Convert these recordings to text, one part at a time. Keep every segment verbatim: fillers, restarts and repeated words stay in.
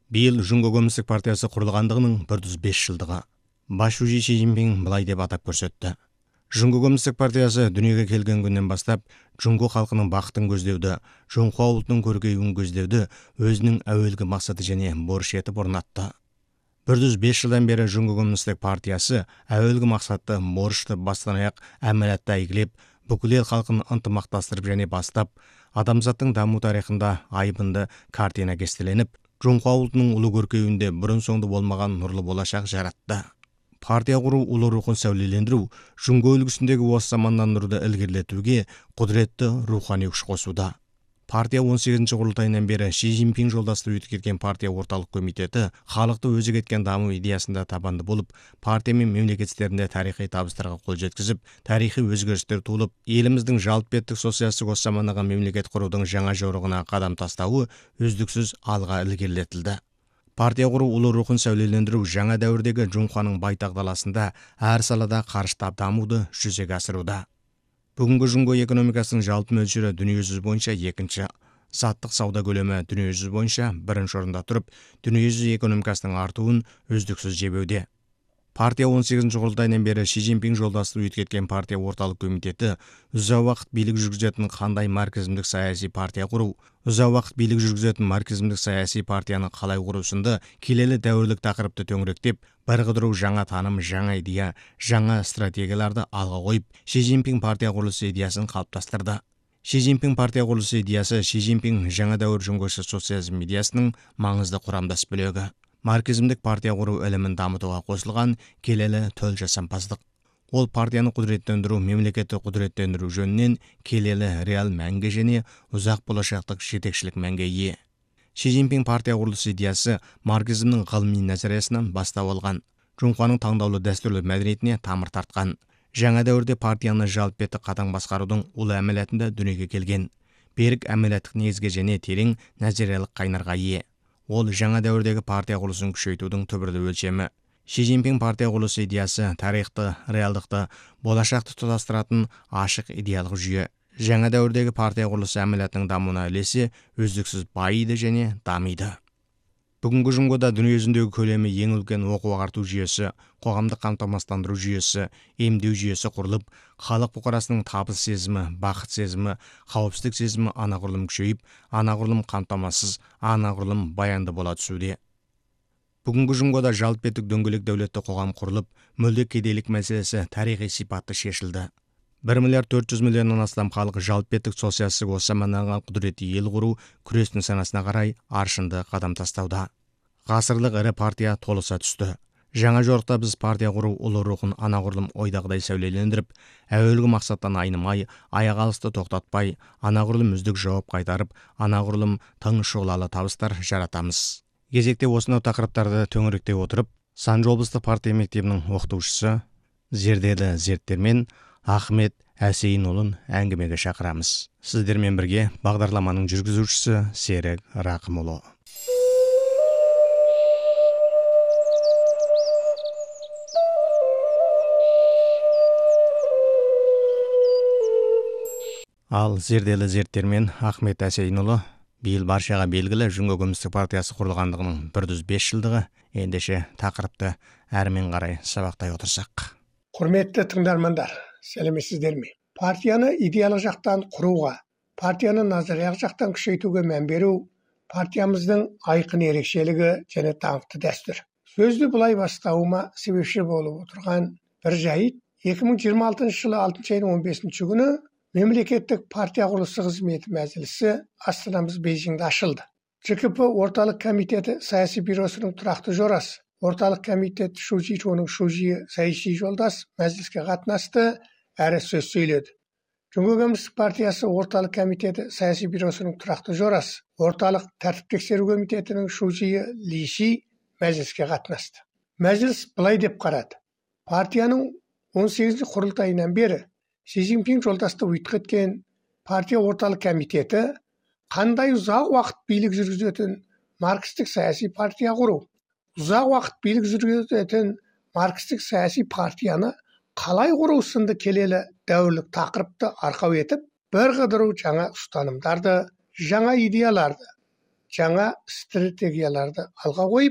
Биыл Жунго Коммунистік партиясы құрылғандығының бір жүз бес жылдығы. Башужи Си Цзиньпин былай деп атап көрсетті. Жунго Коммунистік партиясы дүниеге келген күннен бастап, Жунго халқының бақытын көздеуді, Жунхуа ұлтының көркеюін көздеуді өзінің әуелгі мақсаты және борыш етіп орнатты. бір жүз бес жылдан бері Жунго Коммунистік партиясы әуелгі мақсатты борышты бастан аяқ әмәлатты әйгілеп, бүкіл ел халқын ынтымақтастырып және бастап, адамзаттың даму тарихында айбынды картина кестеленіп, Жунхуа ұлтының ұлы көркеюінде бұрын соңды болмаған нұрлы болашақ жаратты. Партия құру ұлы рухын сәулелендіру, Жунго үлгісіндегі осы замандандыруды ілгерілетуге құдіретті рухани күш қосуда. Партия он сегізінші құрылтайынан бері Си Цзиньпин жолдасты өткерген партия орталық комитеті халықты өзі кеткен даму идеясында табанды болып, партия мен мемлекет істерінде тарихи табыстарға қол жеткізіп, тарихи өзгерістер туылып, еліміздің жалпы беттік социалистік осы замандағы мемлекет құрудың жаңа жорығына қадам тастауы үздіксіз алға ілгерілетілді. Партия құру ұлы рухын сәулелендіру жаңа дәуірдегі Жунхуаның байтақ даласында әр салада қарыштап дамуды жүзеге асыруда. Бүгінгі Жунго экономикасының жалпы мөлшері дүниежүзі бойынша екінші, заттық сауда көлемі дүниежүзі бойынша бірінші орында тұрып, дүниежүзі экономикасының артуын үздіксіз жебеуде. Партия он сегізінші құрылтайынан бері Си Цзиньпин жолдасты өткерген партия орталық комитеті ұзақ уақыт билік жүргізетін қандай марксизмдік саяси партия құру, ұзақ уақыт билік жүргізетін марксизмдік саяси партияны қалай құру сынды келелі дәуірлік тақырыпты төңіректеп, бір қыдыру жаңа таным, жаңа идея, жаңа стратегияларды алға қойып, Си Цзиньпин партия құрылысы идеясын қалыптастырды. Си Цзиньпин партия құрылысы идеясы Си Цзиньпин жаңа дәуір жунгошы социализм идеясының маңызды құрамдас бөлігі. Марксизмдік партия құру ілімін дамытуға қосылған келелі төл жасампаздық. Ол партияны құдіреттендіру, мемлекетті құдіреттендіру жөнінен келелі реал мәнге және ұзақ болашақтық жетекшілік мәнге ие. Си Цзиньпин партия құрылысы идеясы марксизмнің ғылыми назариясынан бастау алған, Жунхуаның таңдаулы дәстүрлі мәдениетіне тамыр тартқан. Жаңа дәуірде партияны жалпы бетті қатаң басқарудың ұлы әмәлетінде дүниеге келген. Берік әмәлеттік негізге және терең назариялық қайнарға ие. Ол жаңа дәуірдегі партия құрылысын күшейтудің түбірлі өлшемі. Си Цзиньпин партия құрылысы идеясы тарихты, реалдықты, болашақты тұтастыратын ашық идеялық жүйе. Жаңа дәуірдегі партия құрылысы әмәлетінің дамуына үлесі үздіксіз байиды және дамиды. Бүгінгі Жунгода дүние жүзіндегі көлемі ең үлкен оқу ағарту жүйесі, қоғамдық қамтамасыздандыру жүйесі, емдеу жүйесі құрылып, халық бұқарасының табыс сезімі, бақыт сезімі, қауіпсіздік сезімі анағұрлым күшейіп, анағұрлым қамтамасыз, анағұрлым баянды бола түсуде. Бүгінгі Жунгода жалпы беттік дөңгелек дәулетті қоғам құрылып, мүлде кедейлік мәселесі тарихи сипатты шешілді. бір миллиард төрт жүз миллионнан астам халық жалпы беттік социалистік осы замандағы құдіретті ел құру күрестің санасына қарай аршынды қадам тастауда. Ғасырлық ірі партия толыса түсті. Жаңа жорықта біз партия құру ұлы рухын анағұрлым ойдағыдай сәулелендіріп, әуелгі мақсаттан айнымай, аяқ алысты тоқтатпай, анағұрлым үздік жауап қайтарып, анағұрлым тың шұғылалы табыстар жаратамыз. Кезекте осынау тақырыптарды төңіректей отырып, Санжы облыстық партия мектебінің оқытушысы Зерделі Зерттермен Ахмет Әсейінұлын әңгімеге шақырамыз. Сіздермен бірге бағдарламаның жүргізушісі Серік Рақымұлы. Ал Зерделі Зерттермен Ахмет Әсейінұлы биыл баршаға белгілі Жунго Коммунистік партиясы құрылғандығының бір жүз бес жылдығы. Ендеше тақырыпты әрмен қарай сабақтай отырсақ. Құрметті тыңдармандар, сәлеметсіздер ме? Партияны идеялық жақтан құруға, партияны назариялық жақтан күшейтуге мән беру партиямыздың айқын ерекшелігі және даңқты дәстүр. Сөзді бұлай бастауыма себепші болып отырған бір жайт, екі мың жиырма алтыншы жылы алтыншы айдың он бесінші күні мемлекеттік партия құрылысы қызметі мәжілісі астанамыз Бейжіңде ашылды. Ж К П орталық комитеті саяси бюросының тұрақты жорасы, орталық комитет Шужи Чоның Шужи саяси жолдас мәжіліске қатынасты, әрі сөз сөйледі. Жунго Коммунистік партиясы орталық комитеті саяси бюросының тұрақты жорасы, орталық тәртіп тексеру комитетінің Шужи Лиши мәжіліске қатынасты. Мәжіліс былай деп қарады. Партияның он сегізінші құрылтайынан бері Си Цзиньпин жолдасты өткерген партия орталық комитеті қандай ұзақ уақыт билік жүргізетін маркстік саяси партия құру, ұзақ уақыт билік жүргізетін маркстік саяси партияны қалай құру сынды келелі дәуірлік тақырыпты арқау етіп, бір қыдыру жаңа ұстанымдарды, жаңа идеяларды, жаңа стратегияларды алға қойып,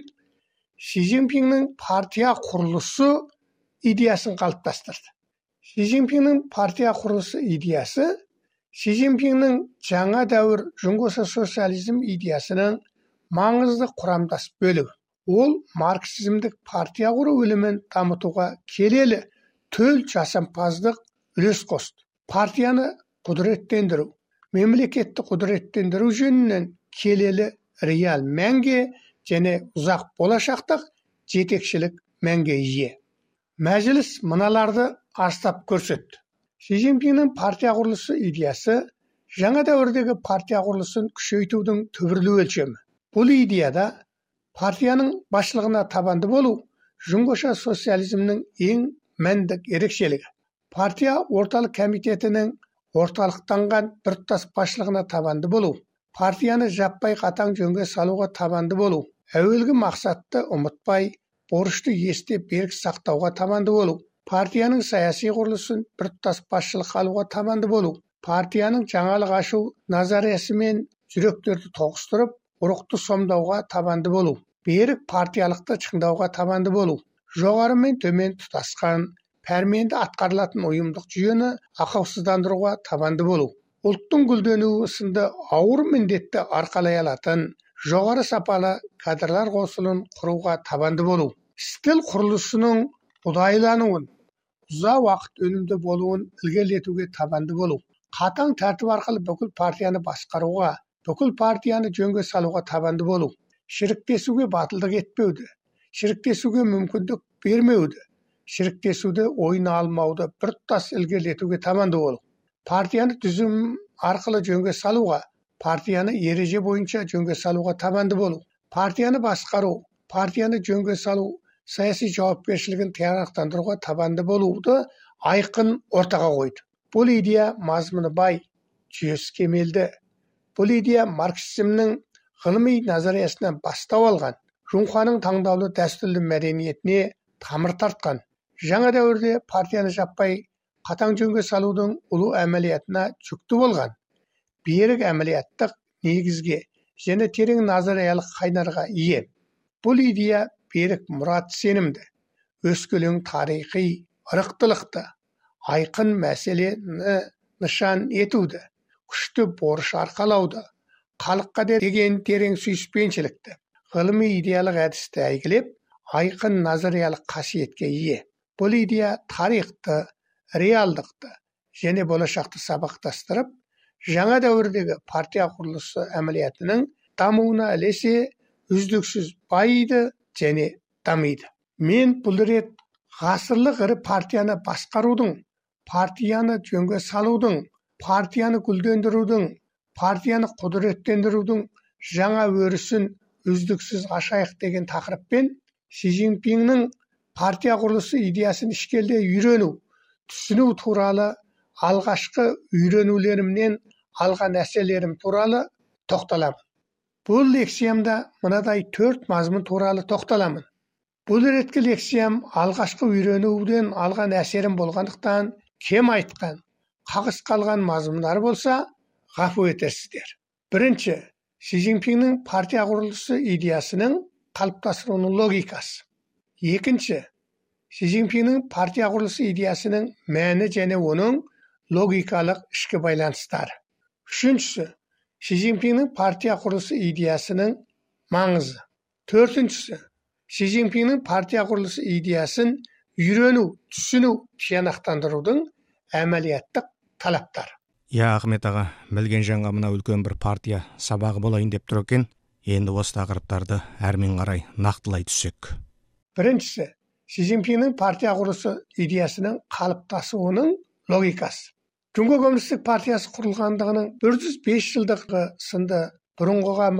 Си Цзиньпиннің партия құрылысы идеясын қалыптастырды. Си Цзиньпиннің партия құрылысы идеясы Си Цзиньпиннің жаңа дәуір жұңго социализм идеясының маңызды құрамдас бөлігі. Ол марксизмдік партия құру ілімін дамытуға келелі төл жасампаздық үлес қосты. Партияны құдыреттендіру, мемлекетті құдыреттендіру жөнінен келелі реал мәнге және ұзақ болашақтық жетекшілік мәнге ие. Мәжіліс мыналарды астап көрсетті. Си Цзиньпиннің партия құрылысы идеясы жаңа дәуірдегі партия құрылысын күшейтудің түбірлі өлшемі. Бұл идеяда партияның басшылығына табанды болу жұңғоша социализмнің ең мәндік ерекшелігі. Партия орталық комитетінің орталықтанған біртұтас басшылығына табанды болу, партияны жаппай қатаң жөнге салуға табанды болу, әуелгі мақсатты ұмытпай, борышты есте берік сақтауға табанды болу, партияның саяси құрылысын біртұтас басшылық алуға табанды болу, партияның жаңалық ашу назариясымен жүректерді тоғыстырып, ұрықты сомдауға табанды болу, берік партиялықты шыңдауға табанды болу, жоғары мен төмен тұтасқан, пәрменді атқарылатын ұйымдық жүйені ақаусыздандыруға табанды болу, ұлттың гүлденуі сынды ауыр міндетті арқалай алатын, жоғары сапалы кадрлар қосылын құруға табанды болу, стил құрылысының ұдайылануын, ұзақ уақыт өнімді болуын ілгерілетуге табанды болу, қатаң тәртіп арқылы бүкіл партияны басқаруға, бүкіл партияны жөнге салуға табанды болу, шіріктесуге батылдық етпеуді, шіріктесуге мүмкіндік бермеуді, шіріктесуді ойына алмауды біртұтас ілгерілетуге табанды болу, партияны түзім арқылы жөнге салуға, партияны ереже бойынша жөнге салуға табанды болу, партияны басқару, партияны жөнге салу, саяси жауапкершілігін тиянақтандыруға табанды болуды айқын ортаға қойды. Бұл идея мазмұны бай, жүйесі кемелді. Бұл идея марксизмнің ғылыми назариясынан бастау алған, Жұңханың таңдаулы дәстүрлі мәдениетіне тамыр тартқан, жаңа дәуірде партияны жаппай қатаң жөнге салудың ұлы әмәлиятына жүкті болған, берік әмәлияттық негізге және терең назариялық қайнарға ие. Бұл идея берік мұрат сенімді, өскелең тарихи ырықтылықты, айқын мәселені нышан етуді, күшті борыш арқалауды, халыққа деген терең сүйіспеншілікті, ғылыми идеялық әдісті әйгілеп, айқын назариялық қасиетке ие. Бұл идея тарихты, реалдықты және болашақты сабақтастырып, жаңа дәуірдегі партия құрылысы әмәлиятының дамуына ілесе үздіксіз байиды және дамиды. Мен бұл рет ғасырлық ірі партияны басқарудың, партияны жөнге салудың, партияны гүлдендірудің, партияны құдыреттендірудің жаңа өрісін үздіксіз ашайық деген тақырыппен Си Цзиньпиннің партия құрылысы идеясын ішкелде үйрену, түсіну туралы алғашқы үйренулерімнен алған әсерлерім туралы тоқталамын. Бұл лекциямда мынадай төрт мазмұн туралы тоқталамын. Бұл реткі лекциям алғашқы үйренуден алған әсерім болғандықтан кем айтқан, қағыс қалған мазмұндар болса, ғафу етесіздер. Бірінші, Си Цзиньпиннің партия құрылысы идеясының қалыптасуының логикасы. Екінші, Си Цзиньпиннің партия құрылысы идеясының мәні және оның логикалық ішкі байланыстары. Үшіншісі, Си Цзиньпиннің партия құрылысы идеясының маңызы. Төртіншісі, Си Цзиньпиннің партия құрылысы идеясын үйрену, түсіну, тиянақтандырудың әмәлияттық талаптары. Я, Ахмет аға, білген жанға мына үлкен бір партия сабағы болайын деп тұр екен. Енді осы тақырыптарды әрмен қарай нақтылай түссек. Біріншісі, Си Цзиньпиннің партия құрылысы идеясының қалыптасуының логикасы. Жұңго коммунистік партиясы құрылғандығының бір жүз бес жылдығы сынды бұрынғыға